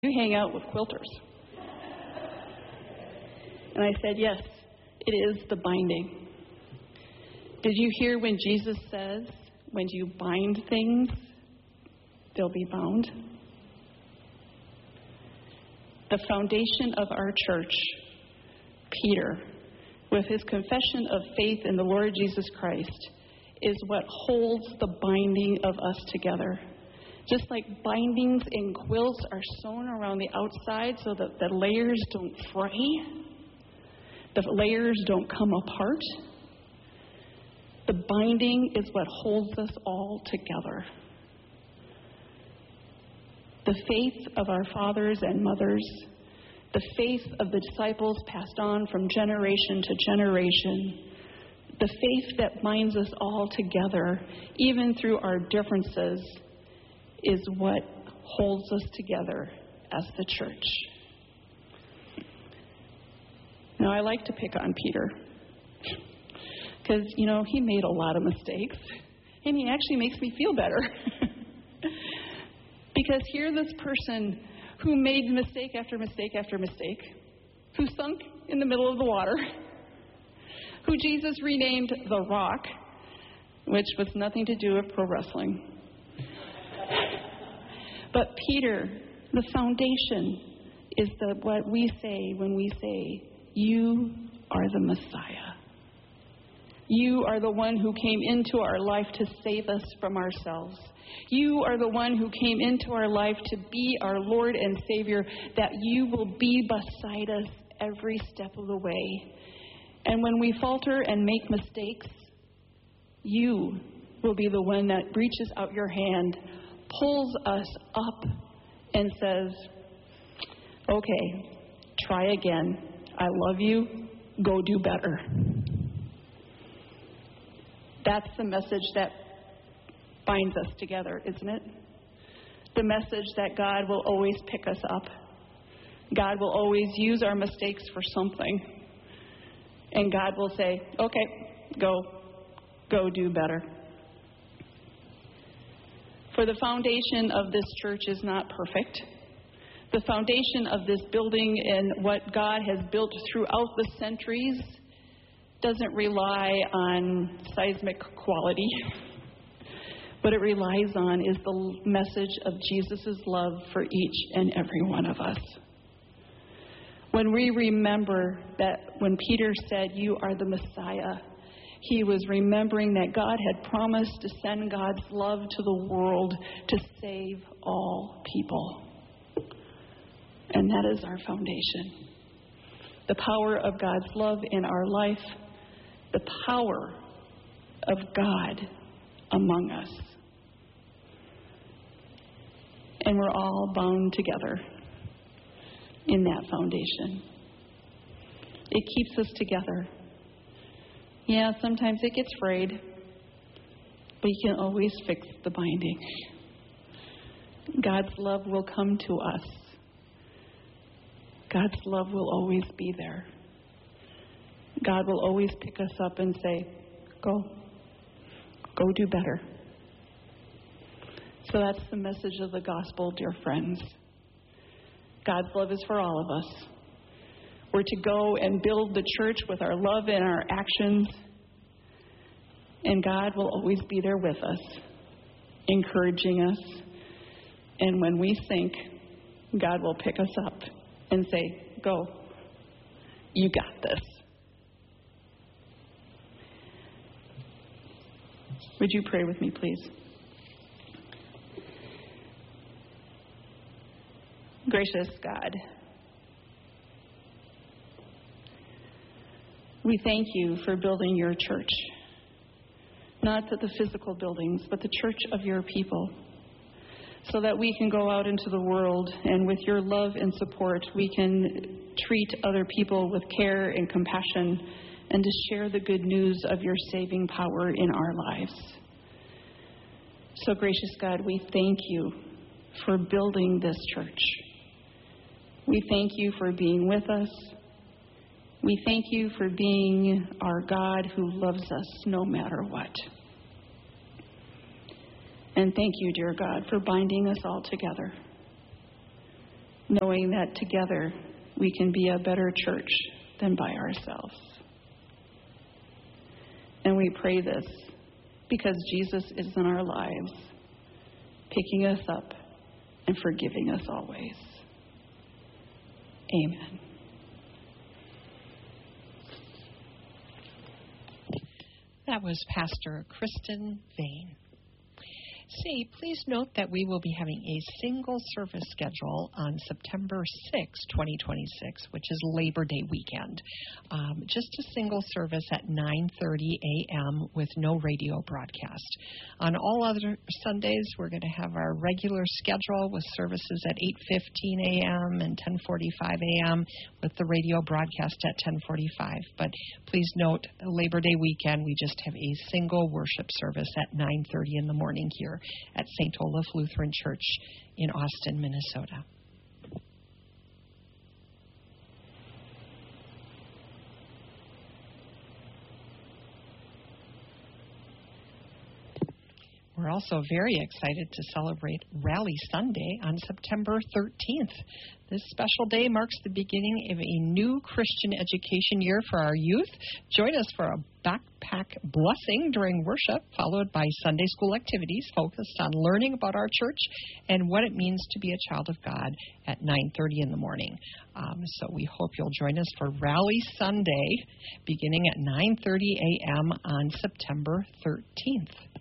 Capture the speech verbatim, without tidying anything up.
you hang out with quilters. And I said, yes, it is the binding. Did you hear when Jesus says, when you bind things, they'll be bound? The foundation of our church, Peter, with his confession of faith in the Lord Jesus Christ, is what holds the binding of us together. Just like bindings in quilts are sewn around the outside so that the layers don't fray, the layers don't come apart. The binding is what holds us all together. The faith of our fathers and mothers, the faith of the disciples passed on from generation to generation, the faith that binds us all together, even through our differences, is what holds us together as the church. Now, I like to pick on Peter because, you know, he made a lot of mistakes, and he actually makes me feel better. Because here this person who made mistake after mistake after mistake, who sunk in the middle of the water, who Jesus renamed the Rock, which was nothing to do with pro wrestling. But Peter, the foundation, is the what we say when we say, you are the Messiah. You are the one who came into our life to save us from ourselves. You are the one who came into our life to be our Lord and Savior, that you will be beside us every step of the way. And when we falter and make mistakes, you will be the one that reaches out your hand, pulls us up, and says, okay, try again. I love you. Go do better. That's the message that binds us together, isn't it? The message that God will always pick us up. God will always use our mistakes for something. And God will say, okay, go, go do better. For the foundation of this church is not perfect. The foundation of this building and what God has built throughout the centuries doesn't rely on seismic quality. What it relies on is the message of Jesus' love for each and every one of us. When we remember that when Peter said, you are the Messiah, he was remembering that God had promised to send God's love to the world to save all people. And that is our foundation. The power of God's love in our life, the power of God among us. And we're all bound together in that foundation. It keeps us together. Yeah, sometimes it gets frayed, but you can always fix the binding. God's love will come to us. God's love will always be there. God will always pick us up and say, go, go do better. So that's the message of the gospel, dear friends. God's love is for all of us. We're to go and build the church with our love and our actions. And God will always be there with us, encouraging us. And when we sink, God will pick us up and say, go, you got this. Would you pray with me, please? Gracious God, we thank you for building your church. Not the physical buildings, but the church of your people. So that we can go out into the world and with your love and support, we can treat other people with care and compassion and to share the good news of your saving power in our lives. So gracious God, we thank you for building this church. We thank you for being with us. We thank you for being our God who loves us no matter what. And thank you, dear God, for binding us all together. knowing that together we can be a better church than by ourselves. And we pray this because Jesus is in our lives, picking us up and forgiving us always. Amen. That was Pastor Kristen Vane. See, please note that we will be having a single service schedule on September sixth, twenty twenty-six, which is Labor Day weekend. Um, just a single service at nine thirty a.m. with no radio broadcast. On all other Sundays, we're going to have our regular schedule with services at eight fifteen a.m. and ten forty-five a.m. with the radio broadcast at ten forty-five. But please note, Labor Day weekend, we just have a single worship service at nine thirty in the morning here at Saint Olaf Lutheran Church in Austin, Minnesota. We're also very excited to celebrate Rally Sunday on September thirteenth. This special day marks the beginning of a new Christian education year for our youth. Join us for a backpack blessing during worship, followed by Sunday school activities focused on learning about our church and what it means to be a child of God at nine thirty in the morning. Um, so we hope you'll join us for Rally Sunday beginning at nine thirty a.m. on September thirteenth.